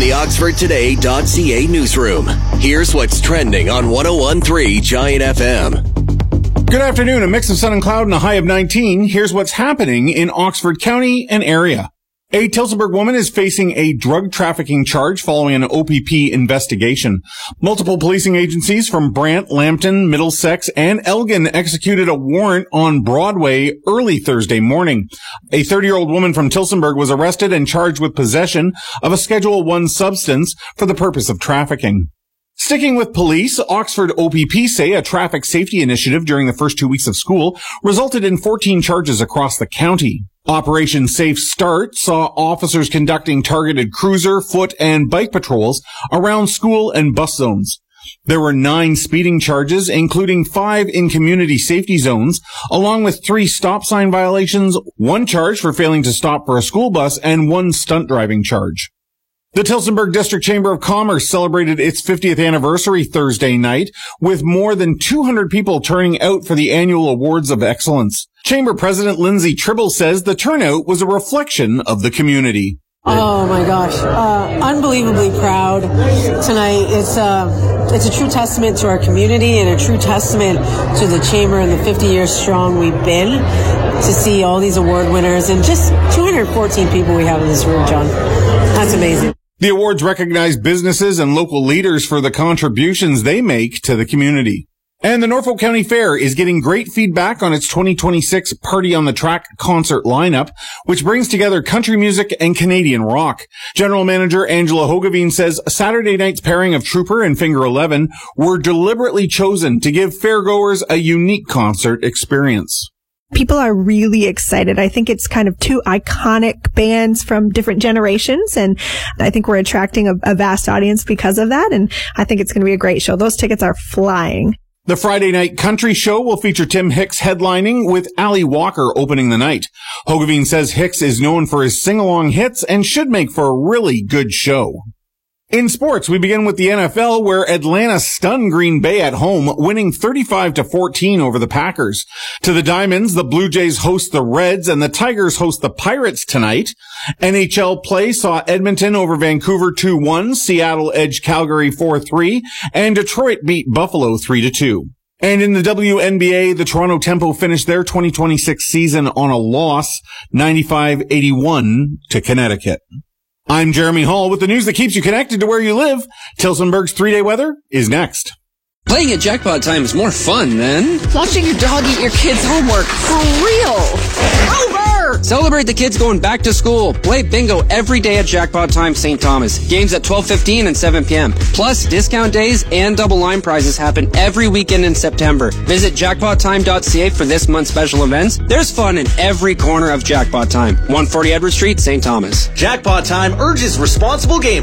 the OxfordToday.ca newsroom. Here's what's trending on 101.3 Giant FM. Good afternoon. A mix of sun and cloud and a high of 19. Here's what's happening in Oxford County and area. A Tillsonburg woman is facing a drug trafficking charge following an OPP investigation. Multiple policing agencies from Brant, Lambton, Middlesex, and Elgin executed a warrant on Broadway early Thursday morning. A 30-year-old woman from Tillsonburg was arrested and charged with possession of a Schedule I substance for the purpose of trafficking. Sticking with police, Oxford OPP say a traffic safety initiative during the first 2 weeks of school resulted in 14 charges across the county. Operation Safe Start saw officers conducting targeted cruiser, foot, and bike patrols around school and bus zones. There were 9 speeding charges, including 5 in community safety zones, along with 3 stop sign violations, 1 charge for failing to stop for a school bus, and 1 stunt driving charge. The Tillsonburg District Chamber of Commerce celebrated its 50th anniversary Thursday night, with more than 200 people turning out for the annual Awards of Excellence. Chamber President Lindsay Tribble says the turnout was a reflection of the community. Oh my gosh, unbelievably proud tonight. It's a true testament to our community and a true testament to the Chamber and the 50 years strong we've been to see all these award winners and just 214 people we have in this room, John. That's amazing. The awards recognize businesses and local leaders for the contributions they make to the community. And the Norfolk County Fair is getting great feedback on its 2026 Party on the Track concert lineup, which brings together country music and Canadian rock. General Manager Angela Hogeveen says Saturday night's pairing of Trooper and Finger 11 were deliberately chosen to give fairgoers a unique concert experience. People are really excited. I think it's kind of 2 iconic bands from different generations, and I think we're attracting a vast audience because of that, and I think it's going to be a great show. Those tickets are flying. The Friday night country show will feature Tim Hicks headlining with Ali Walker opening the night. Hogeveen says Hicks is known for his sing-along hits and should make for a really good show. In sports, we begin with the NFL, where Atlanta stunned Green Bay at home, winning 35-14 over the Packers. To the Diamonds, the Blue Jays host the Reds and the Tigers host the Pirates tonight. NHL play saw Edmonton over Vancouver 2-1, Seattle edged Calgary 4-3, and Detroit beat Buffalo 3-2. And in the WNBA, the Toronto Tempo finished their 2026 season on a loss, 95-81 to Connecticut. I'm Jeremy Hall with the news that keeps you connected to where you live. Tillsonburg's 3-day weather is next. Playing at Jackpot Time is more fun than watching your dog eat your kid's homework for real. Over! Celebrate the kids going back to school. Play bingo every day at Jackpot Time St. Thomas. Games at 12:15 and 7 p.m. Plus, discount days and double line prizes happen every weekend in September. Visit jackpottime.ca for this month's special events. There's fun in every corner of Jackpot Time. 140 Edward Street, St. Thomas. Jackpot Time urges responsible gaming.